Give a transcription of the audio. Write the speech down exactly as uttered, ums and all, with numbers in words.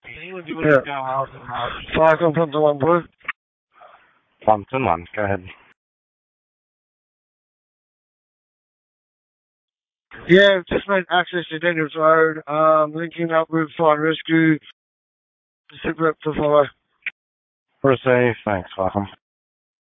Anyone doing yeah. Now, house and house? Falcon, Phantom one, Blue. Phantom one, go ahead. Yeah, just made access to Daniels Road, um, linking up with Fire and Rescue, Pacific Rep to follow. We're safe, thanks, Falcon.